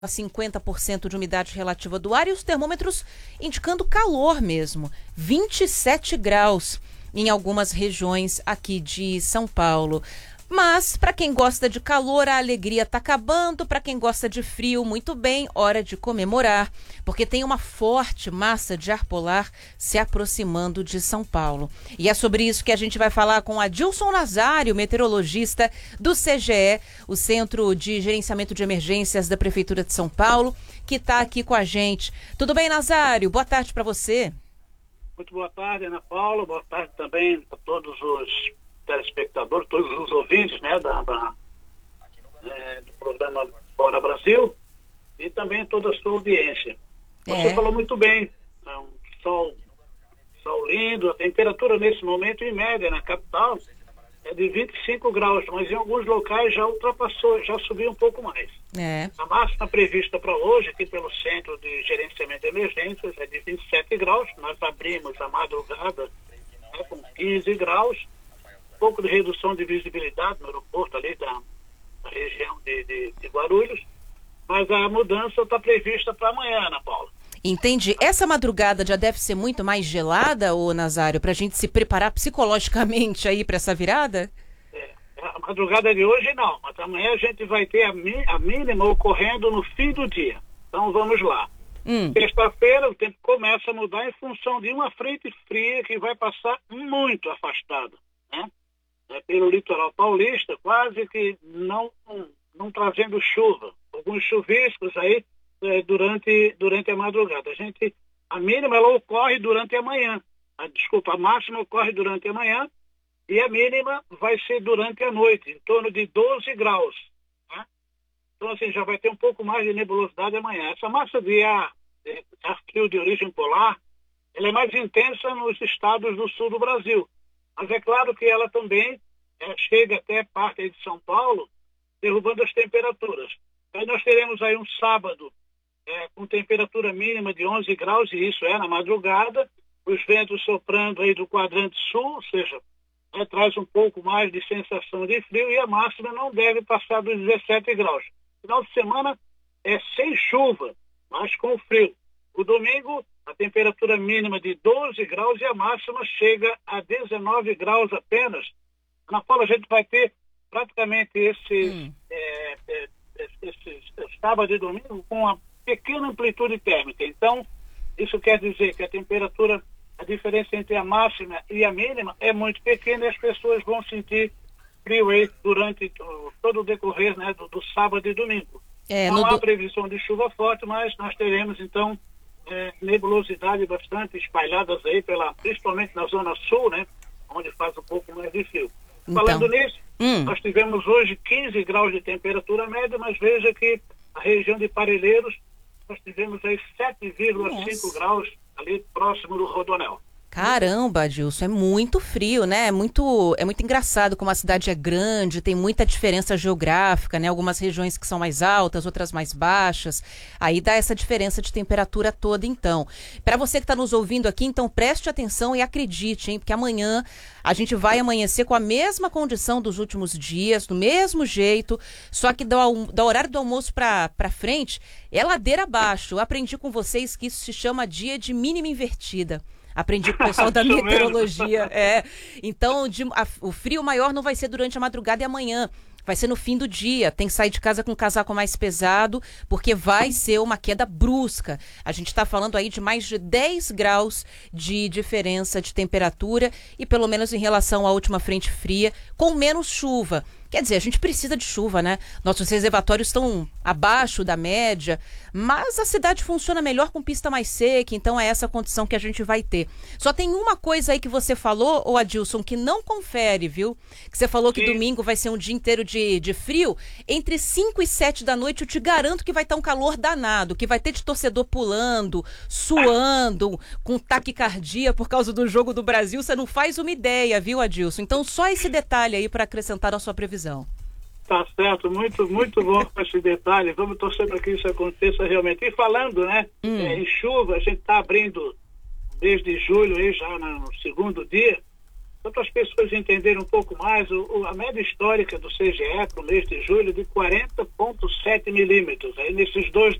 a 50% de umidade relativa do ar e os termômetros indicando calor mesmo, 27 graus em algumas regiões aqui de São Paulo. Mas, para quem gosta de calor, a alegria está acabando. Para quem gosta de frio, muito bem, hora de comemorar, porque tem uma forte massa de ar polar se aproximando de São Paulo. E é sobre isso que a gente vai falar com Adilson Nazário, meteorologista do CGE, o Centro de Gerenciamento de Emergências da Prefeitura de São Paulo, que está aqui com a gente. Tudo bem, Nazário? Boa tarde para você. Muito boa tarde, Ana Paula. Boa tarde também para todos os telespectadores, todos os ouvintes, né, do programa Fora Brasil e também toda a sua audiência. Você falou muito bem, é um sol lindo, a temperatura nesse momento em média na capital é de 25 graus, mas em alguns locais já ultrapassou, já subiu um pouco mais. A máxima prevista para hoje aqui pelo Centro de Gerenciamento de Emergências é de 27 graus, nós abrimos a madrugada, né, com 15 graus, pouco de redução de visibilidade no aeroporto ali da região de Guarulhos, mas a mudança está prevista para amanhã, Ana Paula. Entendi. Essa madrugada já deve ser muito mais gelada, ô Nazário, para a gente se preparar psicologicamente aí para essa virada? A madrugada de hoje não, mas amanhã a gente vai ter a mínima ocorrendo no fim do dia. Então vamos lá. Sexta-feira o tempo começa a mudar em função de uma frente fria que vai passar muito afastada, né? Pelo litoral paulista, quase que não trazendo chuva. Alguns chuviscos aí durante a madrugada. A mínima ela ocorre durante a manhã. A máxima ocorre durante a manhã e a mínima vai ser durante a noite, em torno de 12 graus. Né? Então, assim, já vai ter um pouco mais de nebulosidade amanhã. Essa massa de ar frio de origem polar, ela é mais intensa nos estados do sul do Brasil. Mas é claro que ela também chega até parte de São Paulo, derrubando as temperaturas. Aí nós teremos aí um sábado com temperatura mínima de 11 graus, e isso é na madrugada, os ventos soprando aí do quadrante sul, ou seja, traz um pouco mais de sensação de frio, e a máxima não deve passar dos 17 graus. Final de semana é sem chuva, mas com frio. O domingo, a temperatura mínima de 12 graus e a máxima chega a 19 graus apenas. Na Paula, a gente vai ter praticamente esses sábado e domingo com uma pequena amplitude térmica. Então, isso quer dizer que a diferença entre a máxima e a mínima é muito pequena e as pessoas vão sentir frio aí durante todo o decorrer, né, do sábado e domingo. Não há previsão de chuva forte, mas nós teremos, então, nebulosidade bastante espalhadas aí, principalmente na zona sul, né, onde faz um pouco mais de frio. Então, falando nisso, nós tivemos hoje 15 graus de temperatura média, mas veja que a região de Parelheiros, nós tivemos aí 7,5 graus ali próximo do Rodonel. Caramba, Adilson, é muito frio, né? É muito engraçado como a cidade é grande, tem muita diferença geográfica, né? Algumas regiões que são mais altas, outras mais baixas. Aí dá essa diferença de temperatura toda, então. Para você que está nos ouvindo aqui, então preste atenção e acredite, hein? Porque amanhã a gente vai amanhecer com a mesma condição dos últimos dias, do mesmo jeito, só que do horário do almoço para frente é ladeira abaixo. Eu aprendi com vocês que isso se chama dia de mínima invertida. Aprendi com o pessoal da meteorologia. Então, o frio maior não vai ser durante a madrugada e amanhã. Vai ser no fim do dia. Tem que sair de casa com um casaco mais pesado, porque vai ser uma queda brusca. A gente está falando aí de mais de 10 graus de diferença de temperatura e pelo menos em relação à última frente fria, com menos chuva. Quer dizer, a gente precisa de chuva, né? Nossos reservatórios estão abaixo da média, mas a cidade funciona melhor com pista mais seca, então é essa condição que a gente vai ter. Só tem uma coisa aí que você falou, ô Adilson, que não confere, viu? Que você falou que domingo vai ser um dia inteiro de frio. Entre 5 e 7 da noite, eu te garanto que vai estar um calor danado, que vai ter de torcedor pulando, suando, com taquicardia por causa do jogo do Brasil. Você não faz uma ideia, viu, Adilson? Então, só esse detalhe aí para acrescentar na sua previsão. Tá certo, muito bom esse detalhe. Vamos torcer para que isso aconteça realmente. E falando, né, em chuva, a gente está abrindo desde julho, aí já no segundo dia, Só para as pessoas entenderem um pouco mais, a média histórica do CGE para o mês de julho é de 40,7 milímetros. Aí nesses 2